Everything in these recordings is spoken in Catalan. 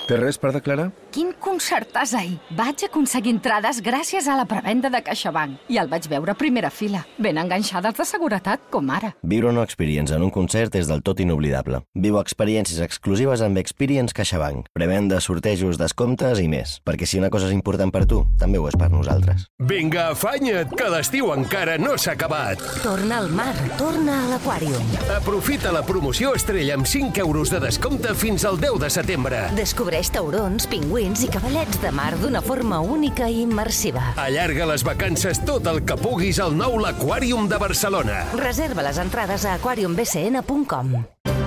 Té res per declarar? Quin concertàs ahir! Vaig aconseguir entrades gràcies a la prevenda de CaixaBank i el vaig veure a primera fila, ben enganxades de seguretat, com ara. Viure una experience en un concert és del tot inoblidable. Viu experiències exclusives amb Experience CaixaBank. Prevenda, sortejos, descomptes i més. Perquè si una cosa és important per tu, també ho és per nosaltres. Vinga, afanya't, que l'estiu encara no s'ha acabat. Torna al mar, torna a l'Aquàrium. Aprofita la promoció Estrella amb 5 euros de descompte fins al 10 de setembre. Descobreix taurons, pingüins i cavallets de mar d'una forma única i immersiva. Allarga les vacances tot el que puguis al nou l'Aquàrium de Barcelona. Reserva les entrades a aquariumbcn.com.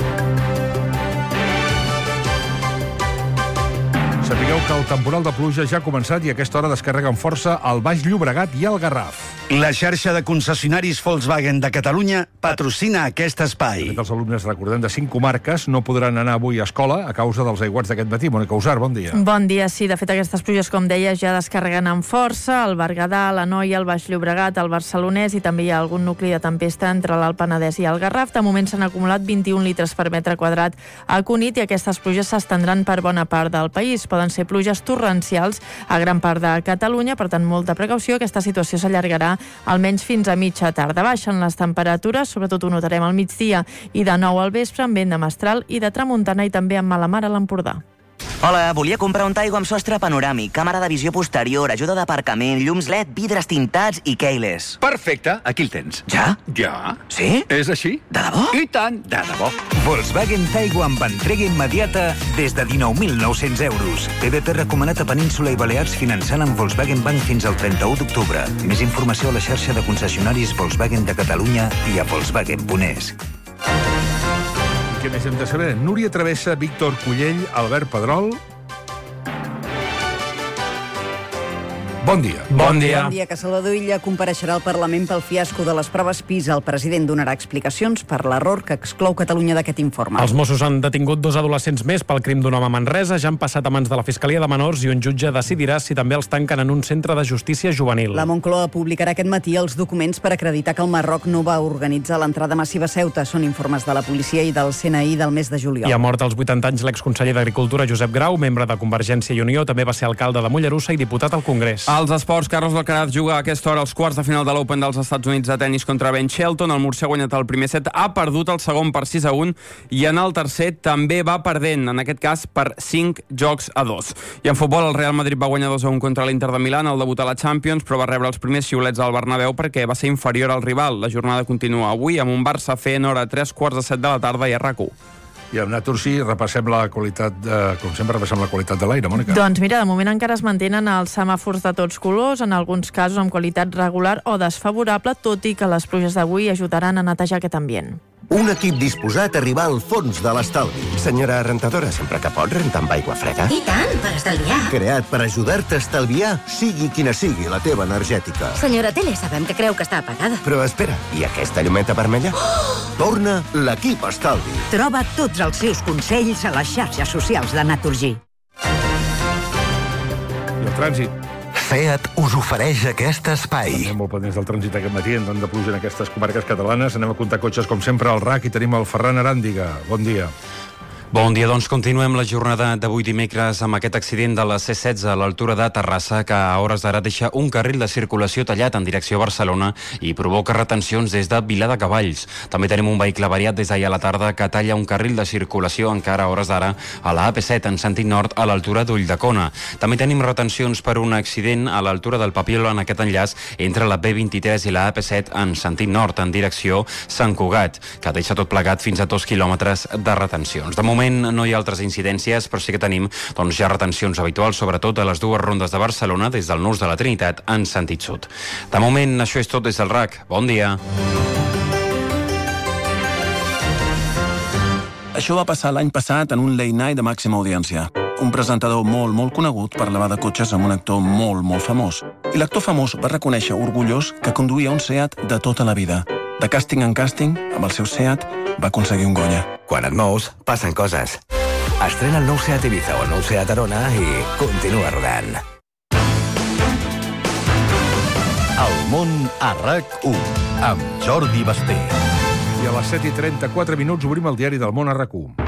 Sapigueu que el temporal de pluja ja ha començat i a aquesta hora descarrega amb força al Baix Llobregat i al Garraf. La xarxa de concessionaris Volkswagen de Catalunya patrocina aquest espai. Els alumnes, recordem, de 5 comarques no podran anar avui a escola a causa dels aiguats d'aquest matí. Mònica Usar, bon dia. Bon dia, sí. De fet, aquestes pluges, com deies, ja descarreguen amb força al Berguedà, l'Anoia, el Baix Llobregat, el Barcelonès i també hi ha algun nucli de tempesta entre l'Alt Penedès i el Garraf. De moment s'han acumulat 21 litres per metre quadrat a Cunit i aquestes pluges s'estendran per bona part del país. Poden ser pluges torrencials a gran part de Catalunya, per tant, molta precaució. Aquesta situació s'allargarà almenys fins a mitja tarda. Baixen les temperatures, sobretot ho notarem al migdia i de nou al vespre amb vent de mestral i de tramuntana i també amb mala mar a l'Empordà. Hola, volia comprar un Taigo amb sostre panoràmic, càmera de visió posterior, ajuda d'aparcament, llums LED, vidres tintats i keyless. Perfecte, aquí el tens. Ja? Ja. Sí? És així? De debò? I tant, de debò. Volkswagen Taigo amb entrega immediata des de 19.900 euros. PVP recomanat a Península i Balears finançant amb Volkswagen Bank fins al 31 d'octubre. Més informació a la xarxa de concessionaris Volkswagen de Catalunya i a Volkswagen.es. Què més hem de saber? Núria Travessa, Víctor Cullell, Albert Pedrol. Bon dia. Bon dia. Bon dia, que Salvador Illa compareixerà al Parlament pel fiasco de les proves PISA. El president donarà explicacions per l'error que exclou Catalunya d'aquest informe. Els Mossos han detingut 2 adolescents més pel crim d'un home a Manresa. Ja han passat a mans de la Fiscalia de Menors i un jutge decidirà si també els tanquen en un centre de justícia juvenil. La Moncloa publicarà aquest matí els documents per acreditar que el Marroc no va organitzar l'entrada massiva a Ceuta. Són informes de la policia i del CNI del mes de juliol. I ha mort als 80 anys l'exconseller d'Agricultura Josep Grau, membre de Convergència i Unió. També va ser alcalde de Mollerussa i diputat al Congrés. Als esports, Carlos Alcaraz juga a aquesta hora als quarts de final de l'Open dels Estats Units de tennis contra Ben Shelton. El murcià ha guanyat el primer set, ha perdut el segon per 6-1 i en el tercer també va perdent, en aquest cas per 5-2. I en futbol, el Real Madrid va guanyar 2-1 contra l'Inter de Milà al debut a la Champions, però va rebre els primers xiulets al Bernabéu perquè va ser inferior al rival. La jornada continua avui amb un Barça fent hora a 3:45 de la tarda i a RAC1. I amb Natursi repassem la qualitat, com sempre, repassem la qualitat de l'aire, Mònica. Doncs mira, de moment encara es mantenen els semàfors de tots colors, en alguns casos amb qualitat regular o desfavorable, tot i que les pluges d'avui ajudaran a netejar aquest ambient. Un equip disposat a arribar al fons de l'estalvi. Senyora rentadora, sempre que pot renta amb aigua freda. I tant, per estalviar. Creat per ajudar-te a estalviar, sigui quina sigui la teva energètica. Senyora Tele, sabem que creu que està apagada. Però espera, i aquesta llumeta vermella? Oh! Torna l'equip estalvi. Troba tots els seus consells a les xarxes socials de Naturgy. I el trànsit. Seat us ofereix aquest espai. Anem molt pendents del trànsit aquest matí, en tant de pluja en aquestes comarques catalanes. Anem a comptar cotxes, com sempre, al RAC i tenim el Ferran Aràndiga. Bon dia. Bon dia, doncs continuem la jornada d'avui dimecres amb aquest accident de la C-16 a l'altura de Terrassa que a hores d'ara deixa un carril de circulació tallat en direcció a Barcelona i provoca retencions des de Vilar de Cavalls. També tenim un vehicle variat des d'ahir a la tarda que talla un carril de circulació encara a hores d'ara a la AP7 en sentit nord a l'altura d'Ulldecona. També tenim retencions per un accident a l'altura del Papiol en aquest enllaç entre la B23 i la AP7 en sentit nord en direcció Sant Cugat, que deixa tot plegat fins a 2 quilòmetres de retencions. De moment no hi ha altres incidències, però sí que tenim ja retencions habituals, sobretot a les 2 rondes de Barcelona, des del Nus de la Trinitat en sentit sud. De moment, això és tot des del RAC. Bon dia. Això va passar l'any passat en un late night de màxima audiència. Un presentador molt conegut parlava de cotxes amb un actor molt famós. I l'actor famós va reconèixer orgullós que conduïa un Seat de tota la vida. De càsting en càsting, amb el seu Seat, va aconseguir un Goya. Quan et mous, passen coses. Estrena el nou Seat Ibiza o el nou Seat Arona i continua rodant. El món a RAC1, amb Jordi Basté. I a les 7:34 obrim el diari del món a RAC1.